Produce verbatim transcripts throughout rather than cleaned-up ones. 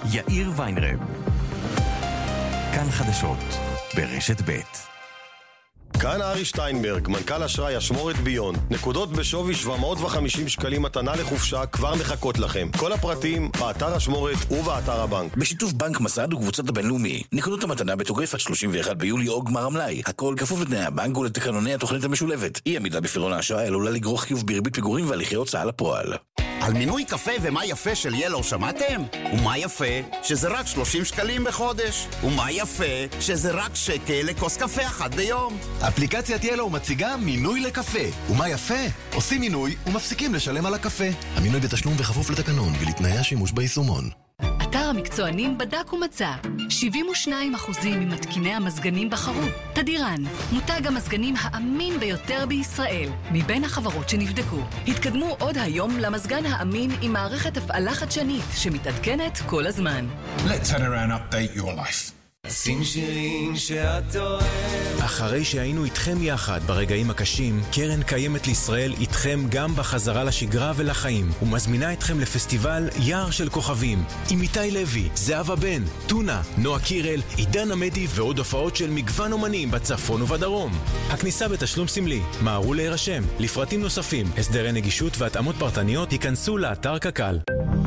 יאיר ויינרב. כאן חדשות ברשת ב'. כאן ארי שטיינברג, מנכ"ל אשראי אשמורת ביונד. נקודות בשווי שבע מאות וחמישים שקלים מתנה לחופשה כבר מחכות לכם. כל הפרטים באתר אשמורת ובאתר הבנק. בשיתוף בנק מסד וקבוצת הבינלאומי. נקודות המתנה בתוקף עד שלושים ואחד ביולי או גמר המלאי. הכל כפוף לתנאי הבנק ולתקנוני התוכנית המשולבת. אי עמידה בפירעון האשראי עלולה לגרור חיוב בריבית פיגורים והליכי הוצאה לפועל. על מינוי קפה ומה יפה של ילו שמעתם? ומה יפה? שזה רק שלושים שקלים בחודש. ומה יפה? שזה רק שקל לכוס קפה אחת ביום. אפליקציית ילו מציגה מינוי לקפה. ומה יפה? עושים מינוי ומפסיקים לשלם על הקפה. המינוי בתשלום וכפוף לתקנון ולתנאי השימוש ביישומון. אתר המקצוענים בדק ומצא שבעים ושניים אחוז ממתקיני המזגנים בחרו תדירן, מותג המזגנים האמין ביותר בישראל מבין החברות שנבדקו. התקדמו עוד היום למזגן האמין עם מערכת הפעלה חדשנית שמתעדכנת כל הזמן. Let's turn around update your life. שים שירים שאת אוהב. אחרי שהיינו איתכם יחד ברגעים הקשים, קרן קיימת לישראל איתכם גם בחזרה לשגרה ולחיים, ומזמינה אתכם לפסטיבל יער של כוכבים עם איתי לוי, זהבה בן, טונה, נועה קירל, עידן עמדי ועוד הופעות של מגוון אומנים בצפון ובדרום. הכניסה בתשלום סמלי. מהרו להירשם. לפרטים נוספים, הסדרי נגישות והתאמות פרטניות ייכנסו לאתר קק"ל.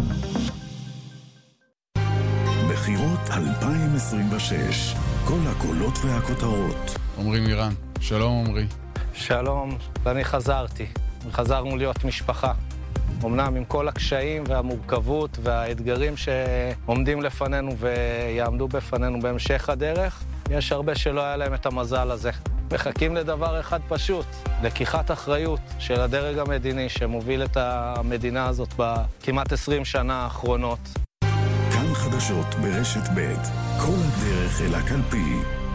בחירות אלפיים עשרים ושש, כל הקולות והכותרות. עומרי מירן, שלום עומרי. שלום, ואני חזרתי. חזרנו להיות משפחה. אמנם עם כל הקשיים והמורכבות והאתגרים שעומדים לפנינו ויעמדו בפנינו בהמשך הדרך, יש הרבה שלא היה להם את המזל הזה. מחכים לדבר אחד פשוט, לקיחת אחריות של הדרג המדיני שמוביל את המדינה הזאת בכמעט עשרים שנה האחרונות. כאן חדשות ברשת ב', כל הדרך אל הקלפי.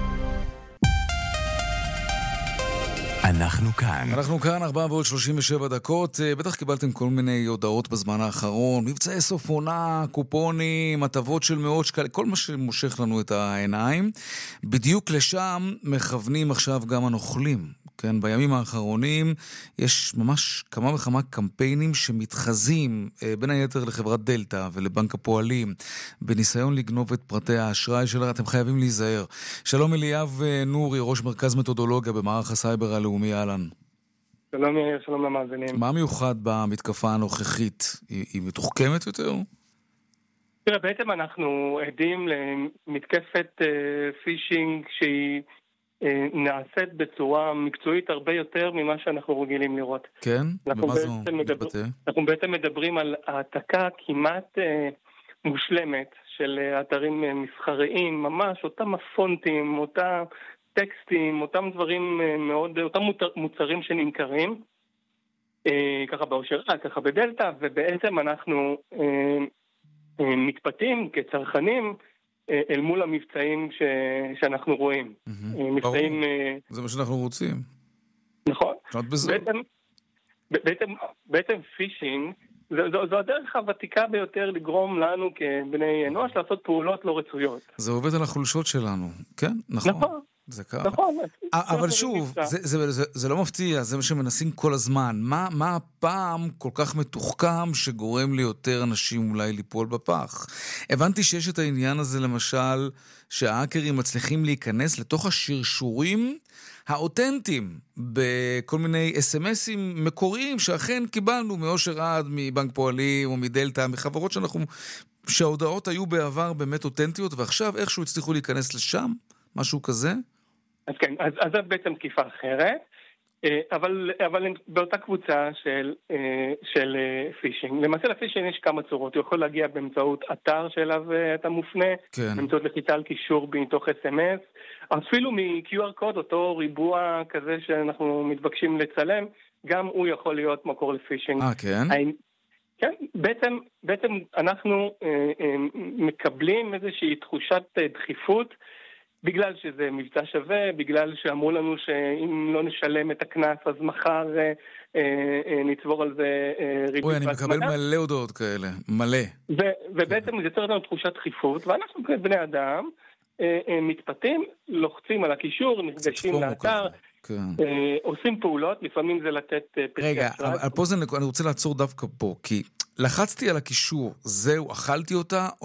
אנחנו כאן. אנחנו כאן, ארבע ועוד שלושים ושבע דקות. בטח קיבלתם כל מיני הודעות בזמן האחרון, מבצעי סוף עונה, קופונים, הטבות של מאות שקלים, כל מה שמושך לנו את העיניים. בדיוק לשם מכוונים עכשיו גם הנוכלים. כן, בימים האחרונים יש ממש כמה וכמה קמפיינים שמתחזים בין היתר לחברת דלטה ולבנק הפועלים בניסיון לגנוב את פרטי האשראי שלה. אתם חייבים להיזהר. שלום אליאב נורי, ראש מרכז מתודולוגיה במערך הסייבר הלאומי. אהלן. שלום יאיר, שלום למאזינים. מה מיוחד במתקפה הנוכחית? היא, היא מתוחכמת יותר? תראה, בעצם אנחנו עדים למתקפת uh, פישינג שהיא uh, נעשית בצורה מקצועית הרבה יותר ממה שאנחנו רגילים לראות. כן? ומה זו מדבר... מתבטא? אנחנו בעצם מדברים על העתקה כמעט uh, מושלמת של uh, אתרים uh, מסחריים, ממש אותם הפונטים, אותה... טקסטים, אותם דברים מאוד, אותם מוצרים שנמכרים, אה, ככה באושרה, ככה בדלטה, ובעצם אנחנו אה, אה, מתפתים כצרכנים אה, אל מול המבצעים ש, שאנחנו רואים. Mm-hmm. אה, מבצעים... אה, זה מה שאנחנו רוצים. נכון. בעצם, בעצם, בעצם פישינג, זו, זו, זו הדרך הוותיקה ביותר לגרום לנו כבני אנוש לעשות פעולות לא רצויות. זה עובד על החולשות שלנו, כן? נכון. נכון. זה ככה. נכון. אבל שוב, זה, זה, זה, זה לא מפתיע, זה מה שמנסים כל הזמן. מה, מה הפעם כל כך מתוחכם שגורם ליותר אנשים אולי ליפול בפח? הבנתי שיש את העניין הזה למשל, שההאקרים מצליחים להיכנס לתוך השרשורים האותנטיים בכל מיני אס-אם-אסים מקוריים שאכן קיבלנו מאושר עד, מבנק פועלים או מדלטה, מחברות שאנחנו, שההודעות היו בעבר באמת אותנטיות, ועכשיו איכשהו הצליחו להיכנס לשם, משהו כזה? אז כן, אז, אז זאת בעצם תקיפה אחרת, אבל, אבל באותה קבוצה של, של פישינג. למעשה לפישינג יש כמה צורות. הוא יכול להגיע באמצעות אתר שאליו אתה מופנה, כן. באמצעות לחיצה על קישור מתוך אס-אם-אס, אפילו מ-קיו אר קוד, אותו ריבוע כזה שאנחנו מתבקשים לצלם, גם הוא יכול להיות מקור לפישינג. אה, כן? כן, בעצם, בעצם אנחנו אה, אה, מקבלים איזושהי תחושת דחיפות, בגלל שזה מבצע שווה, בגלל שאמרו לנו שאם לא נשלם את הכנס, אז מחר אה, אה, נצבור על זה אה, ריבית. אוי, אני מקבל מלא הודעות כאלה, מלא. ו- ובעצם זה יוצר לנו תחושת דחיפות, ואנחנו כבני אדם אה, אה, מתפתים, לוחצים על הקישור, נפגשים לאתר, כן. אה, עושים פעולות, לפעמים זה לתת אה, פרקי רגע, אשראי. אבל פה זה, אני רוצה לעצור דווקא פה, כי לחצתי על הקישור, זהו, אכלתי אותה,